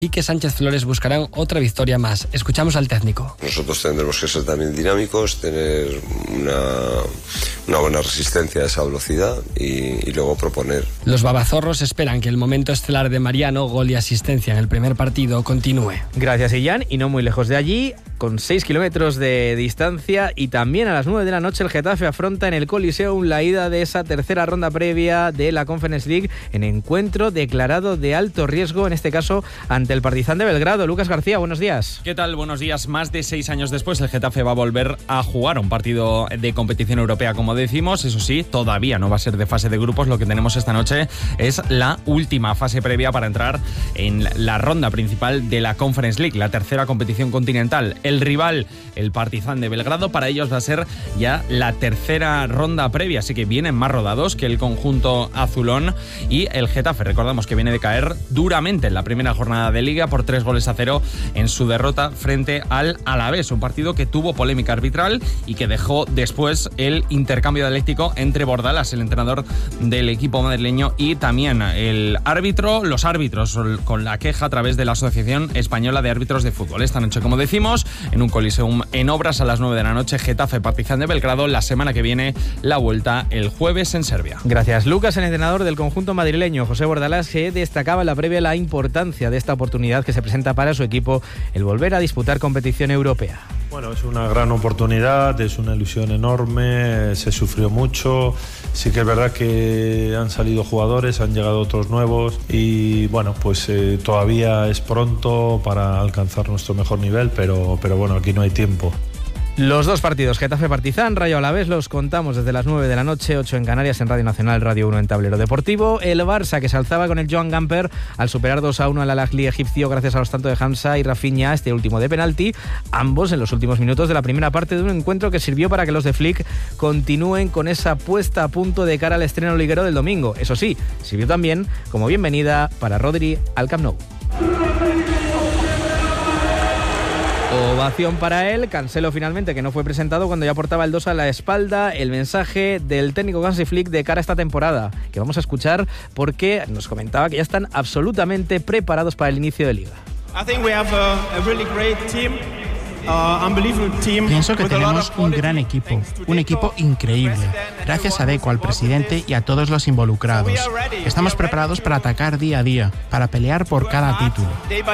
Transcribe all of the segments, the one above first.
Quique Sánchez Flores buscarán otra victoria más. Escuchamos al técnico. Nosotros tendremos que ser también dinámicos, tener una buena resistencia a esa velocidad y luego proponer. Los babazorros esperan que el momento estelar de Mariano, gol y asistencia en el primer partido, continúe. Gracias, Illán, y no muy lejos de allí, con 6 kilómetros de distancia, y también a las 9 de la noche el Getafe afronta en el Coliseum la ida de esa tercera ronda previa de la Conference League en encuentro declarado de alto riesgo, en este caso ante el Partizan de Belgrado. Lucas García, buenos días. ¿Qué tal? Buenos días. Más de 6 años después, el Getafe va a volver a jugar un partido de competición europea, como decimos. Eso sí, todavía no va a ser de fase de grupos. Lo que tenemos esta noche es la última fase previa para entrar en la ronda principal de la Conference League, la tercera competición continental. El rival, el Partizan de Belgrado, para ellos va a ser ya la tercera ronda previa, así que vienen más rodados que el conjunto azulón. Y el Getafe, recordamos que viene de caer duramente en la primera jornada de Liga por 3-0 en su derrota frente al Alavés, un partido que tuvo polémica arbitral y que dejó después el intercambio dialéctico entre Bordalas, el entrenador del equipo madrileño, y también el árbitro, los árbitros, con la queja a través de la Asociación Española de Árbitros de Fútbol. Esta noche, como decimos, en un Coliseum en obras a las 9 de la noche, Getafe Partizan de Belgrado. La semana que viene la vuelta el jueves en Serbia. Gracias, Lucas. El entrenador del conjunto madrileño, José Bordalas, que destacaba en la previa la importancia de esta oportunidad que se presenta para su equipo, el volver a disputar competición europea. Bueno, es una gran oportunidad, es una ilusión enorme, se sufrió mucho, sí que es verdad que han salido jugadores, han llegado otros nuevos y bueno, pues todavía es pronto para alcanzar nuestro mejor nivel, pero bueno, aquí no hay tiempo. Los dos partidos, Getafe Partizan, Rayo Alavés, los contamos desde las 9 de la noche, 8 en Canarias, en Radio Nacional, Radio 1 en Tablero Deportivo. El Barça, que se alzaba con el Joan Gamper al superar 2-1 al Al-Ahly egipcio gracias a los tantos de Hamza y Rafinha, este último de penalti, ambos en los últimos minutos de la primera parte de un encuentro que sirvió para que los de Flick continúen con esa puesta a punto de cara al estreno liguero del domingo. Eso sí, sirvió también como bienvenida para Rodri al Camp Nou. Ovación para él, Cancelo finalmente, que no fue presentado cuando ya portaba el 2 a la espalda. El mensaje del técnico Hansi Flick de cara a esta temporada, que vamos a escuchar porque nos comentaba que ya están absolutamente preparados para el inicio de Liga. Pienso que tenemos un gran equipo, un equipo increíble. Gracias a Deco, al presidente y a todos los involucrados. Estamos preparados para atacar día a día, para pelear por cada título.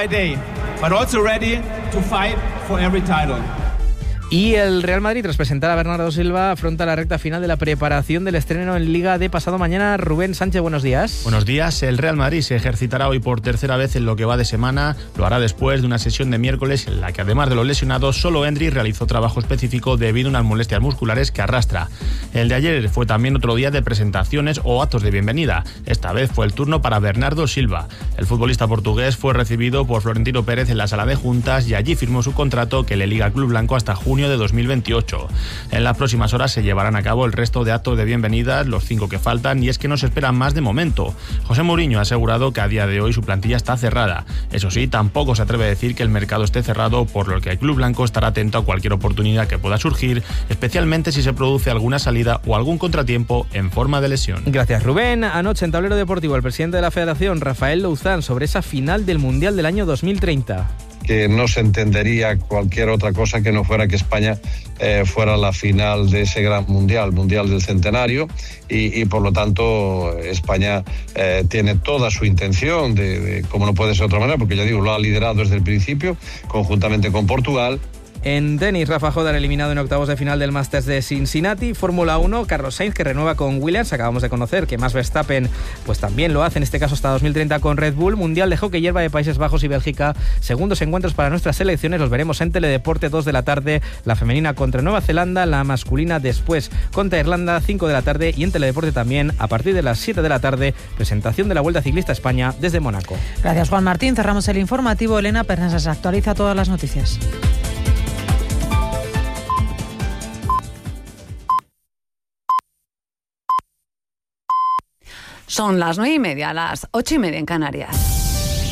Y el Real Madrid, tras presentar a Bernardo Silva, afronta la recta final de la preparación del estreno en Liga de pasado mañana. Rubén Sánchez, buenos días. Buenos días. El Real Madrid se ejercitará hoy por tercera vez en lo que va de semana. Lo hará después de una sesión de miércoles en la que, además de los lesionados, solo Endrick realizó trabajo específico debido a unas molestias musculares que arrastra. El de ayer fue también otro día de presentaciones o actos de bienvenida. Esta vez fue el turno para Bernardo Silva. El futbolista portugués fue recibido por Florentino Pérez en la sala de juntas y allí firmó su contrato que le liga al club blanco hasta junio de 2028. En las próximas horas se llevarán a cabo el resto de actos de bienvenida, los 5 que faltan, y es que no se esperan más de momento. José Mourinho ha asegurado que a día de hoy su plantilla está cerrada. Eso sí, tampoco se atreve a decir que el mercado esté cerrado, por lo que el club blanco estará atento a cualquier oportunidad que pueda surgir, especialmente si se produce alguna salida o algún contratiempo en forma de lesión. Gracias, Rubén. Anoche en Tablero Deportivo, el presidente de la Federación, Rafael Louzán, sobre esa final del Mundial del año 2030. Que no se entendería cualquier otra cosa que no fuera que España fuera la final de ese gran mundial del centenario, y por lo tanto España tiene toda su intención de, como no puede ser de otra manera, porque ya digo, lo ha liderado desde el principio, conjuntamente con Portugal. En tenis, Rafa Jodar eliminado en octavos de final del Masters de Cincinnati. Fórmula 1, Carlos Sainz, que renueva con Williams. Acabamos de conocer que Max Verstappen pues también lo hace, en este caso hasta 2030 con Red Bull. Mundial de hockey hierba de Países Bajos y Bélgica. Segundos encuentros para nuestras selecciones. Los veremos en Teledeporte, 2 de la tarde. La femenina contra Nueva Zelanda, la masculina después contra Irlanda, 5 de la tarde. Y en Teledeporte también, a partir de las 7 de la tarde, presentación de la Vuelta Ciclista España desde Mónaco. Gracias, Juan Martín. Cerramos el informativo. Elena Pernas actualiza todas las noticias. Son las 9:30, las 8:30 en Canarias.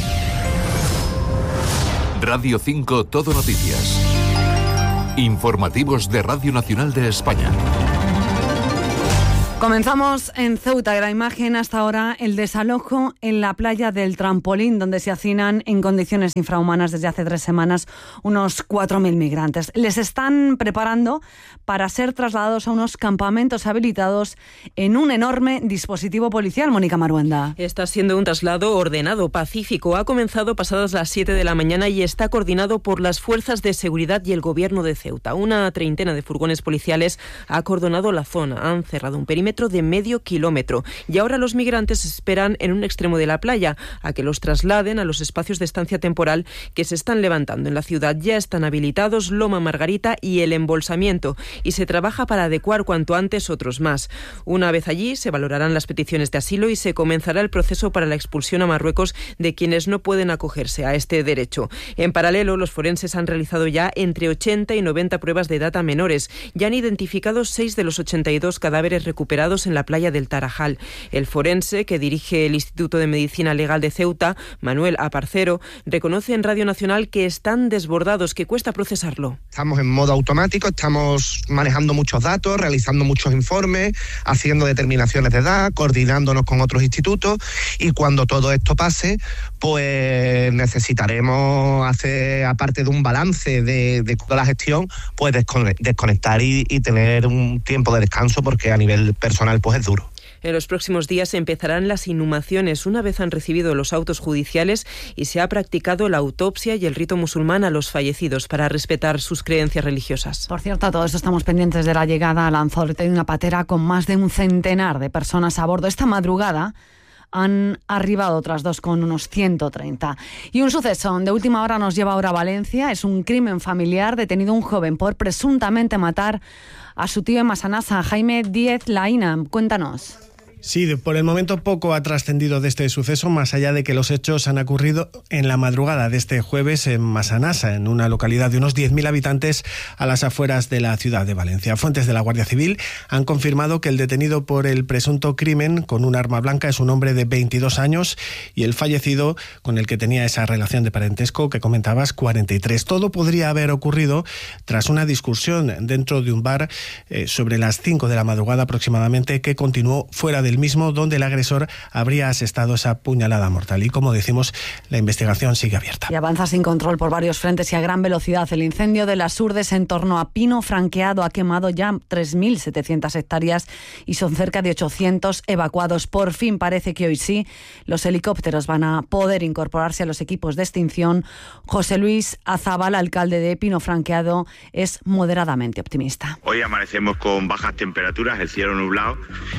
Radio 5 Todo Noticias. Informativos de Radio Nacional de España. Comenzamos en Ceuta. La imagen hasta ahora, el desalojo en la playa del Trampolín, donde se hacinan en condiciones infrahumanas desde hace 3 semanas unos 4.000 migrantes. Les están preparando para ser trasladados a unos campamentos habilitados en un enorme dispositivo policial. Mónica Maruenda. Está siendo un traslado ordenado, pacífico. Ha comenzado pasadas las 7 de la mañana y está coordinado por las fuerzas de seguridad y el gobierno de Ceuta. Una treintena de furgones policiales ha acordonado la zona, han cerrado un perímetro de medio kilómetro y ahora los migrantes esperan en un extremo de la playa a que los trasladen a los espacios de estancia temporal que se están levantando en la ciudad. Ya están habilitados Loma Margarita y el embolsamiento y se trabaja para adecuar cuanto antes otros más. Una vez allí se valorarán las peticiones de asilo y se comenzará el proceso para la expulsión a Marruecos de quienes no pueden acogerse a este derecho. En paralelo, los forenses han realizado ya entre 80 y 90 pruebas de data menores y han identificado 6 de los 82 cadáveres recuperados en la playa del Tarajal. El forense, que dirige el Instituto de Medicina Legal de Ceuta, Manuel Aparcero, reconoce en Radio Nacional que están desbordados, que cuesta procesarlo. Estamos en modo automático, estamos manejando muchos datos, realizando muchos informes, haciendo determinaciones de edad, coordinándonos con otros institutos, y cuando todo esto pase, pues necesitaremos hacer, aparte de un balance de toda la gestión, pues desconectar y tener un tiempo de descanso, porque a nivel personal pues es duro. En los próximos días empezarán las inhumaciones. Una vez han recibido los autos judiciales y se ha practicado la autopsia y el rito musulmán a los fallecidos para respetar sus creencias religiosas. Por cierto, a todo esto estamos pendientes de la llegada a Lanzarote de una patera con más de un centenar de personas a bordo. Esta madrugada han arribado otras 2 con unos 130. Y un suceso de última hora nos lleva ahora a Valencia. Es un crimen familiar. Detenido un joven por presuntamente matar a su tío en Massanassa. Jaime Díez Laína, cuéntanos. Sí, por el momento poco ha trascendido de este suceso, más allá de que los hechos han ocurrido en la madrugada de este jueves en Massanassa, en una localidad de unos 10.000 habitantes a las afueras de la ciudad de Valencia. Fuentes de la Guardia Civil han confirmado que el detenido por el presunto crimen con un arma blanca es un hombre de 22 años y el fallecido, con el que tenía esa relación de parentesco que comentabas, 43. Todo podría haber ocurrido tras una discusión dentro de un bar sobre las 5 de la madrugada aproximadamente, que continuó fuera del mismo, donde el agresor habría asestado esa puñalada mortal. Y como decimos, la investigación sigue abierta. Y avanza sin control por varios frentes y a gran velocidad. El incendio de las Urdes en torno a Pino Franqueado ha quemado ya 3.700 hectáreas y son cerca de 800 evacuados. Por fin parece que hoy sí los helicópteros van a poder incorporarse a los equipos de extinción. José Luis Azabal, alcalde de Pino Franqueado, es moderadamente optimista. Hoy amanecemos con bajas temperaturas, el cielo nublado,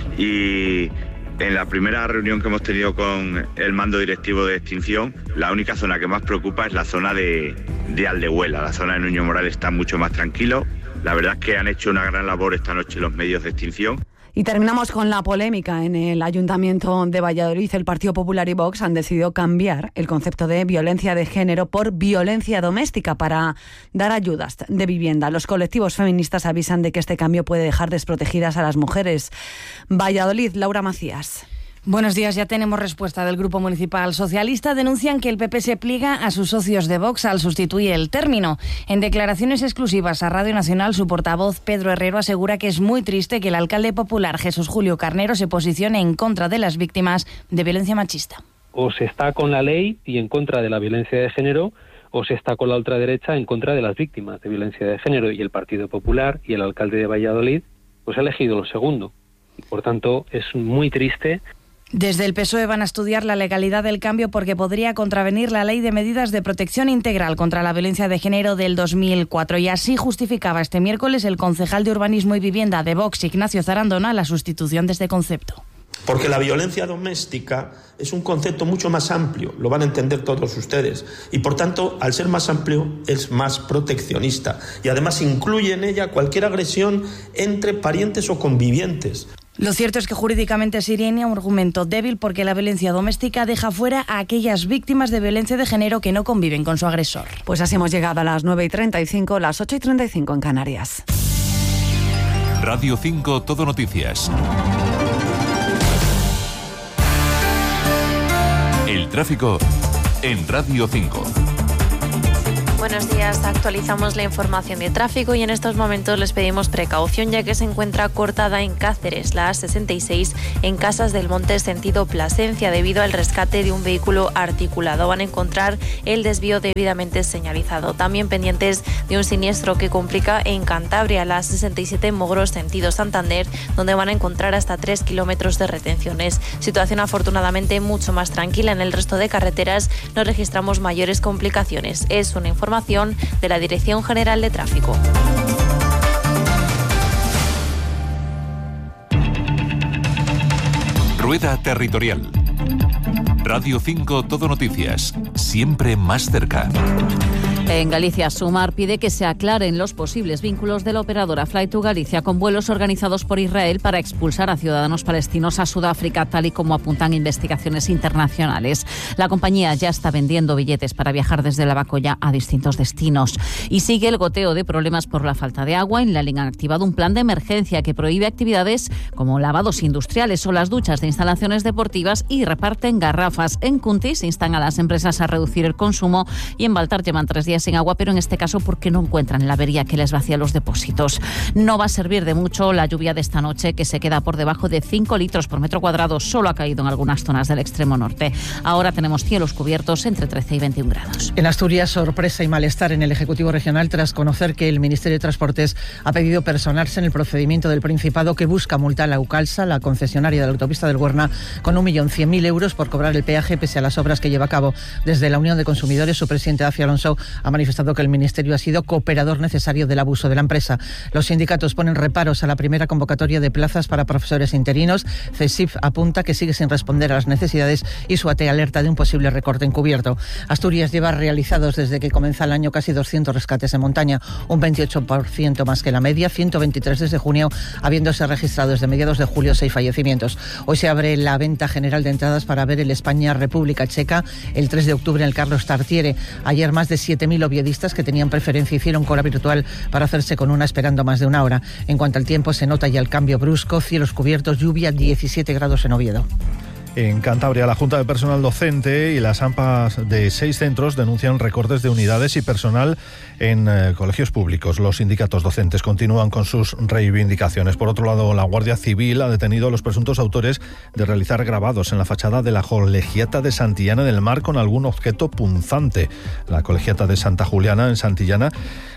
y en la primera reunión que hemos tenido con el mando directivo de extinción, la única zona que más preocupa es la zona de Aldehuela. La zona de Nuño Moral está mucho más tranquilo. La verdad es que han hecho una gran labor esta noche los medios de extinción. Y terminamos con la polémica. En el Ayuntamiento de Valladolid, el Partido Popular y Vox han decidido cambiar el concepto de violencia de género por violencia doméstica para dar ayudas de vivienda. Los colectivos feministas avisan de que este cambio puede dejar desprotegidas a las mujeres. Valladolid, Laura Macías. Buenos días, ya tenemos respuesta del Grupo Municipal Socialista. Denuncian que el PP se pliega a sus socios de Vox al sustituir el término. En declaraciones exclusivas a Radio Nacional, su portavoz Pedro Herrero asegura que es muy triste que el alcalde popular Jesús Julio Carnero se posicione en contra de las víctimas de violencia machista. O se está con la ley y en contra de la violencia de género, o se está con la ultraderecha en contra de las víctimas de violencia de género. Y el Partido Popular y el alcalde de Valladolid pues ha elegido lo segundo. Y por tanto es muy triste. Desde el PSOE van a estudiar la legalidad del cambio porque podría contravenir la Ley de Medidas de Protección Integral contra la Violencia de Género del 2004. Y así justificaba este miércoles el concejal de Urbanismo y Vivienda de Vox, Ignacio Zarandona, la sustitución de este concepto. Porque la violencia doméstica es un concepto mucho más amplio, lo van a entender todos ustedes, y por tanto, al ser más amplio, es más proteccionista y además incluye en ella cualquier agresión entre parientes o convivientes. Lo cierto es que jurídicamente sería un argumento débil porque la violencia doméstica deja fuera a aquellas víctimas de violencia de género que no conviven con su agresor. Pues así hemos llegado a las 9:35, las 8:35 en Canarias. Radio 5 Todo Noticias. El tráfico en Radio 5. Buenos días, actualizamos la información de tráfico y en estos momentos les pedimos precaución ya que se encuentra cortada en Cáceres, la A66 en Casas del Monte sentido Plasencia debido al rescate de un vehículo articulado. Van a encontrar el desvío debidamente señalizado. También pendientes de un siniestro que complica en Cantabria, la A67 Mogros sentido Santander, donde van a encontrar hasta 3 kilómetros de retenciones. Situación afortunadamente mucho más tranquila. En el resto de carreteras no registramos mayores complicaciones. Es una información de la Dirección General de Tráfico. Rueda Territorial. Radio 5 Todo Noticias. Siempre más cerca. En Galicia, Sumar pide que se aclaren los posibles vínculos de la operadora Fly2Galicia con vuelos organizados por Israel para expulsar a ciudadanos palestinos a Sudáfrica, tal y como apuntan investigaciones internacionales. La compañía ya está vendiendo billetes para viajar desde Lavacolla a distintos destinos. Y sigue el goteo de problemas por la falta de agua. En Lalín han activado un plan de emergencia que prohíbe actividades como lavados industriales o las duchas de instalaciones deportivas y reparten garrafas. En Cuntis instan a las empresas a reducir el consumo y en Baltar llevan 3 días sin agua, pero en este caso porque no encuentran la avería que les vacía los depósitos. No va a servir de mucho la lluvia de esta noche, que se queda por debajo de 5 litros por metro cuadrado. Solo ha caído en algunas zonas del extremo norte. Ahora tenemos cielos cubiertos entre 13 y 21 grados. En Asturias, sorpresa y malestar en el Ejecutivo Regional tras conocer que el Ministerio de Transportes ha pedido personarse en el procedimiento del Principado que busca multar a Eukhalsa, la concesionaria de la autopista del Huerna, con 1.100.000 euros por cobrar el peaje pese a las obras que lleva a cabo. Desde la Unión de Consumidores, su presidente Dacia Alonso ha manifestado que el Ministerio ha sido cooperador necesario del abuso de la empresa. Los sindicatos ponen reparos a la primera convocatoria de plazas para profesores interinos. CESIF apunta que sigue sin responder a las necesidades y SUATE alerta de un posible recorte encubierto. Asturias lleva realizados desde que comenzó el año casi 200 rescates en montaña, un 28% más que la media, 123 desde junio, habiéndose registrado desde mediados de julio 6 fallecimientos. Hoy se abre la venta general de entradas para ver el España-República Checa el 3 de octubre en el Carlos Tartiere. Ayer más de 7.000 oviedistas que tenían preferencia hicieron cola virtual para hacerse con una esperando más de una hora. En cuanto al tiempo, se nota ya el cambio brusco, cielos cubiertos, lluvia, 17 grados en Oviedo. En Cantabria, la Junta de Personal Docente y las AMPAs de 6 centros denuncian recortes de unidades y personal en colegios públicos. Los sindicatos docentes continúan con sus reivindicaciones. Por otro lado, la Guardia Civil ha detenido a los presuntos autores de realizar grabados en la fachada de la Colegiata de Santillana del Mar con algún objeto punzante. La Colegiata de Santa Juliana en Santillana,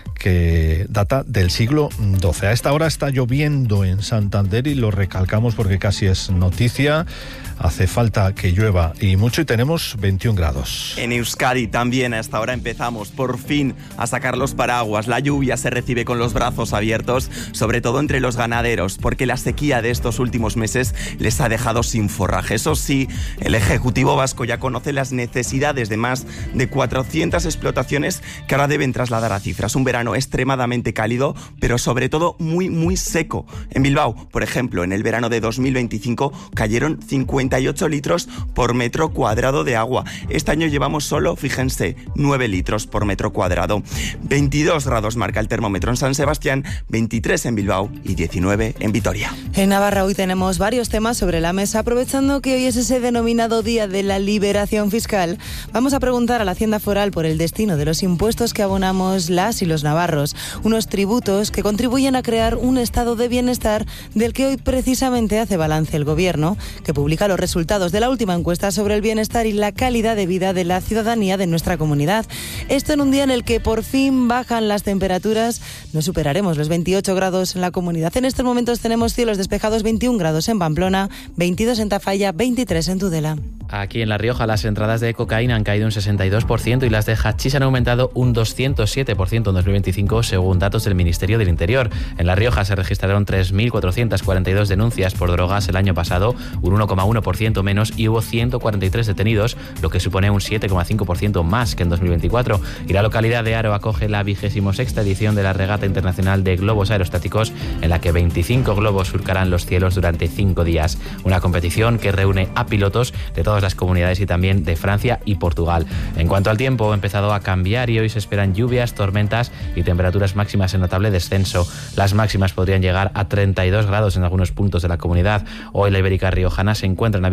que data del siglo XII. A esta hora está lloviendo en Santander y lo recalcamos porque casi es noticia. Hace falta que llueva y mucho y tenemos 21 grados. En Euskadi también a esta hora empezamos por fin a sacar los paraguas. La lluvia se recibe con los brazos abiertos, sobre todo entre los ganaderos, porque la sequía de estos últimos meses les ha dejado sin forraje. Eso sí, el Ejecutivo vasco ya conoce las necesidades de más de 400 explotaciones que ahora deben trasladar a cifras. Un verano extremadamente cálido, pero sobre todo muy seco. En Bilbao, por ejemplo, en el verano de 2025 cayeron 58 litros por metro cuadrado de agua. Este año llevamos solo, fíjense, 9 litros por metro cuadrado. 22 grados marca el termómetro en San Sebastián, 23 en Bilbao y 19 en Vitoria. En Navarra hoy tenemos varios temas sobre la mesa. Aprovechando que hoy es ese denominado Día de la Liberación Fiscal, vamos a preguntar a la Hacienda Foral por el destino de los impuestos que abonamos las y los navarros. Unos tributos que contribuyen a crear un estado de bienestar del que hoy precisamente hace balance el Gobierno, que publica los resultados de la última encuesta sobre el bienestar y la calidad de vida de la ciudadanía de nuestra comunidad. Esto en un día en el que por fin bajan las temperaturas, no superaremos los 28 grados en la comunidad. En estos momentos tenemos cielos despejados, 21 grados en Pamplona, 22 en Tafalla, 23 en Tudela. Aquí en La Rioja las entradas de cocaína han caído un 62% y las de hachís han aumentado un 207% en 2025, según datos del Ministerio del Interior. En La Rioja se registraron 3.442 denuncias por drogas el año pasado, un 1,1% menos, y hubo 143 detenidos, lo que supone un 7,5% más que en 2024. Y la localidad de Haro acoge la 26ª edición de la Regata Internacional de Globos Aerostáticos, en la que 25 globos surcarán los cielos durante 5 días. Una competición que reúne a pilotos de todas las comunidades y también de Francia y Portugal. En cuanto al tiempo, ha empezado a cambiar y hoy se esperan lluvias, tormentas y temperaturas máximas en notable descenso. Las máximas podrían llegar a 32 grados en algunos puntos de la comunidad. Hoy la Ibérica Riojana se encuentra en aviso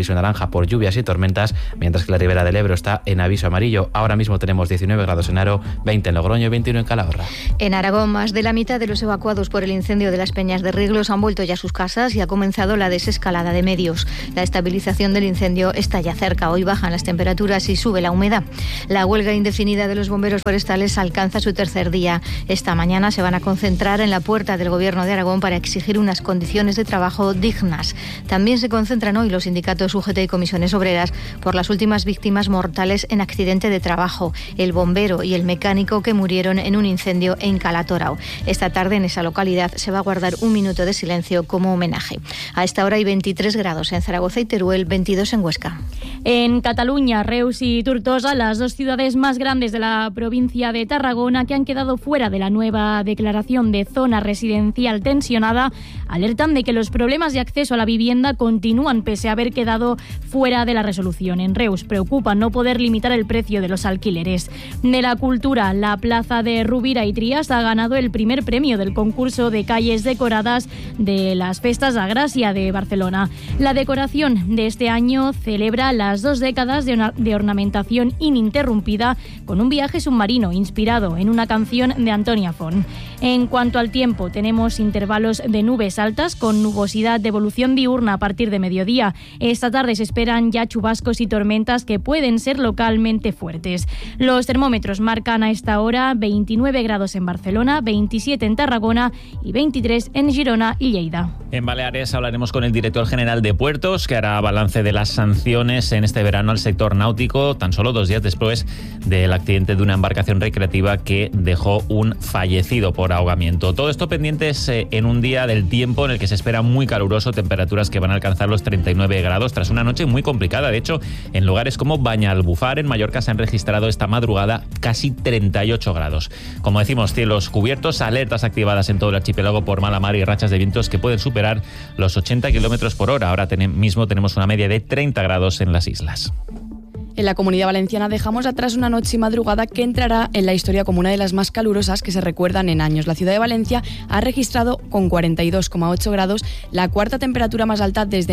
aviso naranja por lluvias y tormentas, mientras que la ribera del Ebro está en aviso amarillo. Ahora mismo tenemos 19 grados en Haro, 20 en Logroño y 21 en Calahorra. En Aragón, más de la mitad de los evacuados por el incendio de las Peñas de Riglos han vuelto ya a sus casas y ha comenzado la desescalada de medios. La estabilización del incendio está ya cerca. Hoy bajan las temperaturas y sube la humedad. La huelga indefinida de los bomberos forestales alcanza su tercer día. Esta mañana se van a concentrar en la puerta del Gobierno de Aragón para exigir unas condiciones de trabajo dignas. También se concentran hoy los sindicatos UGT y comisiones obreras por las últimas víctimas mortales en accidente de trabajo, el bombero y el mecánico que murieron en un incendio en Calatorao. Esta tarde en esa localidad se va a guardar un minuto de silencio como homenaje. A esta hora hay 23 grados en Zaragoza y Teruel, 22 en Huesca. En Cataluña, Reus y Tortosa, las dos ciudades más grandes de la provincia de Tarragona, que han quedado fuera de la nueva declaración de zona residencial tensionada, alertan de que los problemas de acceso a la vivienda continúan pese a haber quedado fuera de la resolución. En Reus preocupa no poder limitar el precio de los alquileres. De la cultura, la plaza de Rubira y Trías ha ganado el primer premio del concurso de calles decoradas de las Festas de Gracia de Barcelona. La decoración de este año celebra las 2 décadas de ornamentación ininterrumpida con un viaje submarino inspirado en una canción de Antonia Font. En cuanto al tiempo, tenemos intervalos de nubes altas con nubosidad de evolución diurna a partir de mediodía. Esta tarde se esperan ya chubascos y tormentas que pueden ser localmente fuertes. Los termómetros marcan a esta hora 29 grados en Barcelona, 27 en Tarragona y 23 en Girona y Lleida. En Baleares hablaremos con el director general de Puertos, que hará balance de las sanciones en este verano al sector náutico, tan solo 2 días después del accidente de una embarcación recreativa que dejó un fallecido por ahogamiento. Todo esto pendientes en un día del tiempo en el que se espera muy caluroso, temperaturas que van a alcanzar los 39 grados tras una noche muy complicada. De hecho, en lugares como Bañalbufar, en Mallorca, se han registrado esta madrugada casi 38 grados. Como decimos, cielos cubiertos, alertas activadas en todo el archipiélago por mala mar y rachas de vientos que pueden superar los 80 kilómetros por hora. Ahora mismo tenemos una media de 30 grados en las islas. En la Comunidad Valenciana dejamos atrás una noche y madrugada que entrará en la historia como una de las más calurosas que se recuerdan en años. La ciudad de Valencia ha registrado con 42,8 grados la cuarta temperatura más alta desde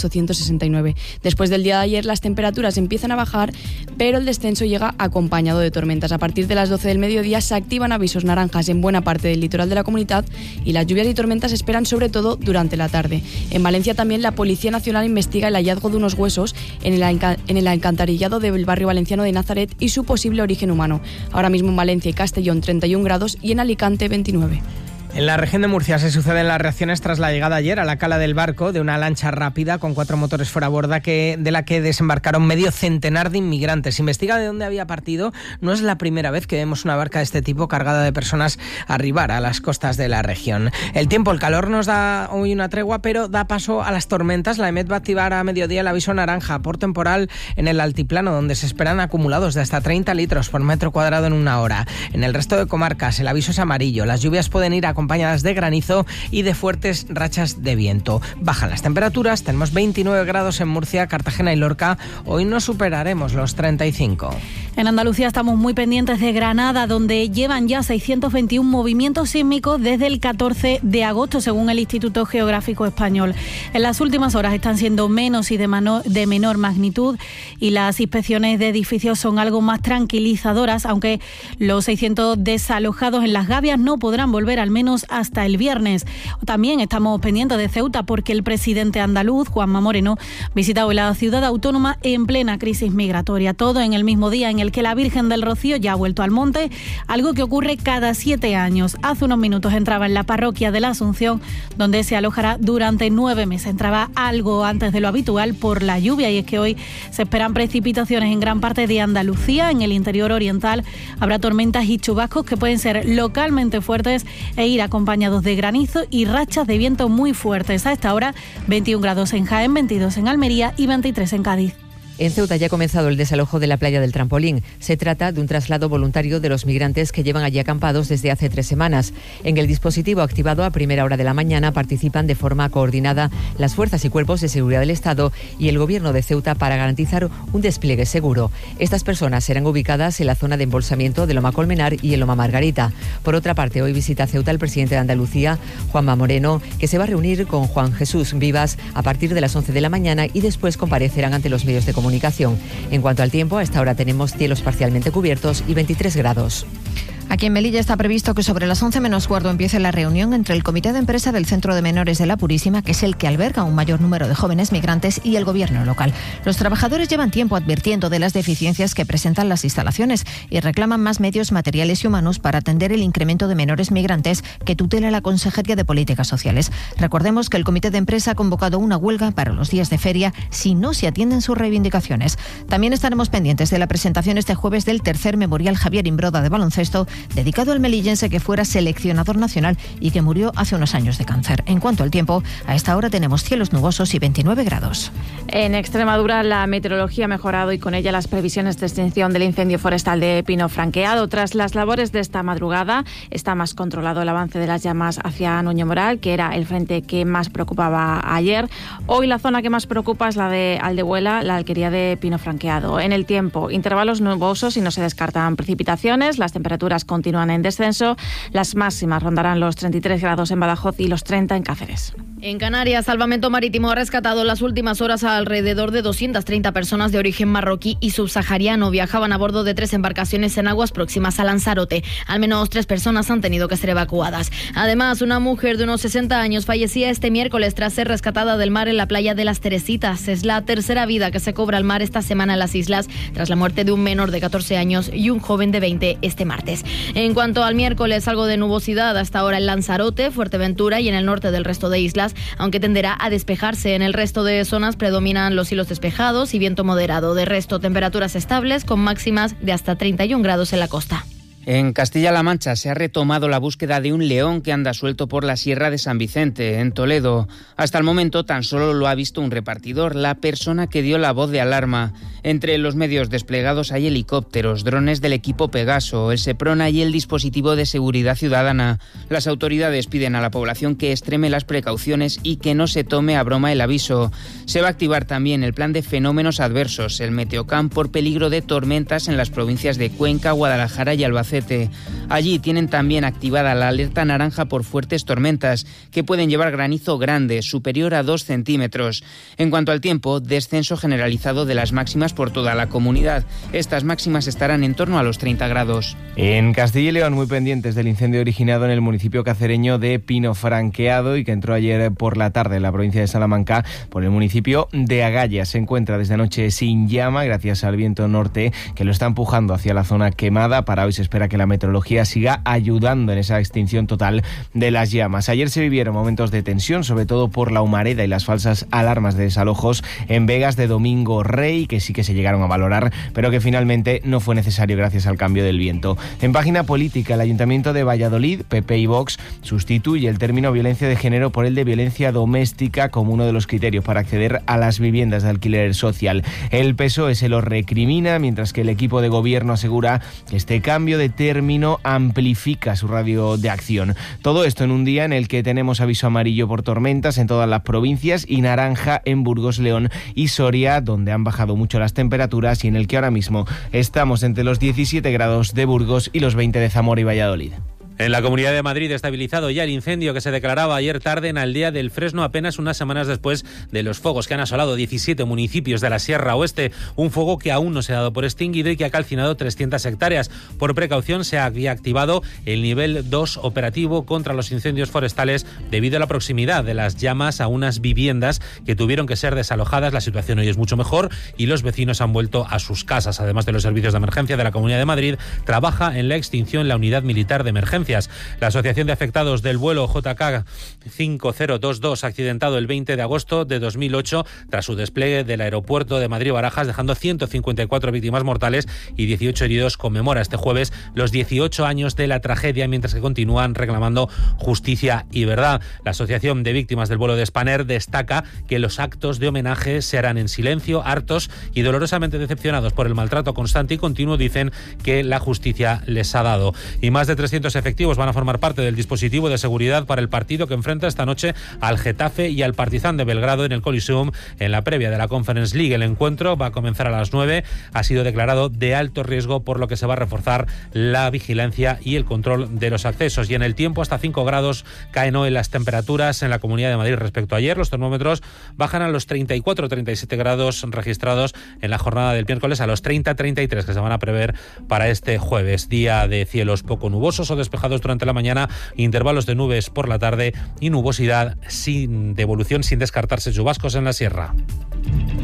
1869. Después del día de ayer las temperaturas empiezan a bajar, pero el descenso llega acompañado de tormentas. A partir de las 12 del mediodía se activan avisos naranjas en buena parte del litoral de la comunidad y las lluvias y tormentas se esperan sobre todo durante la tarde. En Valencia también la Policía Nacional investiga el hallazgo de unos huesos en el alcantarillado del barrio valenciano de Nazaret y su posible origen humano. Ahora mismo en Valencia y Castellón 31 grados y en Alicante 29. En la región de Murcia se suceden las reacciones tras la llegada ayer a la cala del Barco de una lancha rápida con 4 motores fuera borda de la que desembarcaron medio centenar de inmigrantes. Investiga de dónde había partido. No es la primera vez que vemos una barca de este tipo cargada de personas arribar a las costas de la región. El tiempo, el calor nos da hoy una tregua, pero da paso a las tormentas. La EMET va a activar a mediodía el aviso naranja por temporal en el altiplano, donde se esperan acumulados de hasta 30 litros por metro cuadrado en una hora. En el resto de comarcas el aviso es amarillo. Las lluvias pueden ir acompañadas de granizo y de fuertes rachas de viento. Bajan las temperaturas, tenemos 29 grados en Murcia, Cartagena y Lorca. Hoy no superaremos los 35. En Andalucía estamos muy pendientes de Granada, donde llevan ya 621 movimientos sísmicos desde el 14 de agosto, según el Instituto Geográfico Español. En las últimas horas están siendo menos y de menor magnitud y las inspecciones de edificios son algo más tranquilizadoras, aunque los 600 desalojados en Las Gavias no podrán volver al menos hasta el viernes. También estamos pendientes de Ceuta porque el presidente andaluz, Juanma Moreno, visita hoy la ciudad autónoma en plena crisis migratoria. Todo en el mismo día en el que la Virgen del Rocío ya ha vuelto al monte, algo que ocurre cada 7 años. Hace unos minutos entraba en la parroquia de la Asunción, donde se alojará durante 9 meses. Entraba algo antes de lo habitual por la lluvia, y es que hoy se esperan precipitaciones en gran parte de Andalucía. En el interior oriental habrá tormentas y chubascos que pueden ser localmente fuertes e ir acompañados de granizo y rachas de viento muy fuertes. A esta hora 21 grados en Jaén, 22 en Almería y 23 en Cádiz. En Ceuta ya ha comenzado el desalojo de la playa del Trampolín. Se trata de un traslado voluntario de los migrantes que llevan allí acampados desde hace 3 semanas. En el dispositivo activado a primera hora de la mañana participan de forma coordinada las fuerzas y cuerpos de seguridad del Estado y el Gobierno de Ceuta para garantizar un despliegue seguro. Estas personas serán ubicadas en la zona de embolsamiento de Loma Colmenar y en Loma Margarita. Por otra parte, hoy visita Ceuta el presidente de Andalucía, Juanma Moreno, que se va a reunir con Juan Jesús Vivas a partir de las 11 de la mañana y después comparecerán ante los medios de comunicación. En cuanto al tiempo, a esta hora tenemos cielos parcialmente cubiertos y 23 grados. Aquí en Melilla está previsto que sobre las 11 menos cuarto empiece la reunión entre el Comité de Empresa del Centro de Menores de la Purísima, que es el que alberga un mayor número de jóvenes migrantes, y el Gobierno local. Los trabajadores llevan tiempo advirtiendo de las deficiencias que presentan las instalaciones y reclaman más medios materiales y humanos para atender el incremento de menores migrantes que tutela la Consejería de Políticas Sociales. Recordemos que el Comité de Empresa ha convocado una huelga para los días de feria si no se atienden sus reivindicaciones. También estaremos pendientes de la presentación este jueves del tercer Memorial Javier Imbroda de baloncesto, dedicado al melillense que fuera seleccionador nacional y que murió hace unos años de cáncer. En cuanto al tiempo, a esta hora tenemos cielos nubosos y 29 grados. En Extremadura la meteorología ha mejorado y con ella las previsiones de extinción del incendio forestal de pino franqueado. Tras las labores de esta madrugada, está más controlado el avance de las llamas hacia Nuño Moral, que era el frente que más preocupaba ayer. Hoy la zona que más preocupa es la de Aldehuela, la alquería de pino franqueado. En el tiempo, intervalos nubosos y no se descartan precipitaciones. Las temperaturas continúan en descenso. Las máximas rondarán los 33 grados en Badajoz y los 30 en Cáceres. En Canarias, Salvamento Marítimo ha rescatado en las últimas horas a alrededor de 230 personas de origen marroquí y subsahariano. Viajaban a bordo de 3 embarcaciones en aguas próximas a Lanzarote. Al menos 3 personas han tenido que ser evacuadas. Además, una mujer de unos 60 años fallecía este miércoles tras ser rescatada del mar en la playa de Las Teresitas. Es la tercera vida que se cobra al mar esta semana en las islas, tras la muerte de un menor de 14 años y un joven de 20 este martes. En cuanto al miércoles, algo de nubosidad hasta ahora en Lanzarote, Fuerteventura y en el norte del resto de islas, aunque tenderá a despejarse. En el resto de zonas predominan los cielos despejados y viento moderado. De resto, temperaturas estables con máximas de hasta 31 grados en la costa. En Castilla-La Mancha se ha retomado la búsqueda de un león que anda suelto por la Sierra de San Vicente, en Toledo. Hasta el momento tan solo lo ha visto un repartidor, la persona que dio la voz de alarma. Entre los medios desplegados hay helicópteros, drones del equipo Pegaso, el Seprona y el dispositivo de seguridad ciudadana. Las autoridades piden a la población que extreme las precauciones y que no se tome a broma el aviso. Se va a activar también el plan de fenómenos adversos, el Meteocam, por peligro de tormentas en las provincias de Cuenca, Guadalajara y Albacete. Allí tienen también activada la alerta naranja por fuertes tormentas, que pueden llevar granizo grande, superior a 2 centímetros. En cuanto al tiempo, descenso generalizado de las máximas por toda la comunidad. Estas máximas estarán en torno a los 30 grados. En Castilla y León, muy pendientes del incendio originado en el municipio cacereño de Pino Franqueado y que entró ayer por la tarde en la provincia de Salamanca por el municipio de Agallas. Se encuentra desde anoche sin llama gracias al viento norte que lo está empujando hacia la zona quemada. Para hoy se espera que la meteorología siga ayudando en esa extinción total de las llamas. Ayer se vivieron momentos de tensión, sobre todo por la humareda y las falsas alarmas de desalojos en Vegas de Domingo Rey, que sí que se llegaron a valorar, pero que finalmente no fue necesario gracias al cambio del viento. En página política, el Ayuntamiento de Valladolid, PP y Vox, sustituye el término violencia de género por el de violencia doméstica como uno de los criterios para acceder a las viviendas de alquiler social. El PSOE se lo recrimina, mientras que el equipo de gobierno asegura que este cambio de término amplifica su radio de acción. Todo esto en un día en el que tenemos aviso amarillo por tormentas en todas las provincias y naranja en Burgos, León y Soria, donde han bajado mucho las temperaturas y en el que ahora mismo estamos entre los 17 grados de Burgos y los 20 de Zamora y Valladolid. En la Comunidad de Madrid, estabilizado ya el incendio que se declaraba ayer tarde en Aldea del Fresno, apenas unas semanas después de los fuegos que han asolado 17 municipios de la Sierra Oeste. Un fuego que aún no se ha dado por extinguido y que ha calcinado 300 hectáreas. Por precaución se había activado el nivel 2 operativo contra los incendios forestales debido a la proximidad de las llamas a unas viviendas que tuvieron que ser desalojadas. La situación hoy es mucho mejor y los vecinos han vuelto a sus casas. Además de los servicios de emergencia de la Comunidad de Madrid, trabaja en la extinción la unidad militar de emergencia circunstancias. La Asociación de Afectados del vuelo JK 5022, accidentado el 20 de agosto de 2008, tras su despliegue del aeropuerto de Madrid-Barajas, dejando 154 víctimas mortales y 18 heridos, conmemora este jueves los 18 años de la tragedia, mientras que continúan reclamando justicia y verdad. La Asociación de Víctimas del vuelo de Spanair destaca que los actos de homenaje se harán en silencio, hartos y dolorosamente decepcionados por el maltrato constante y continuo. Dicen que la justicia les ha dado. Y más de 300 efectivos van a formar parte del dispositivo de seguridad para el partido que enfrenta esta noche al Getafe y al Partizan de Belgrado en el Coliseum, en la previa de la Conference League. El encuentro va a comenzar a las 9. Ha sido declarado de alto riesgo, por lo que se va a reforzar la vigilancia y el control de los accesos. Y en el tiempo, hasta 5 grados caen hoy las temperaturas en la Comunidad de Madrid respecto a ayer. Los termómetros bajan a los 34-37 grados registrados en la jornada del miércoles, a los 30-33 que se van a prever para este jueves. Día de cielos poco nubosos o despejados durante la mañana, intervalos de nubes por la tarde y nubosidad de evolución, sin descartarse chubascos en la sierra.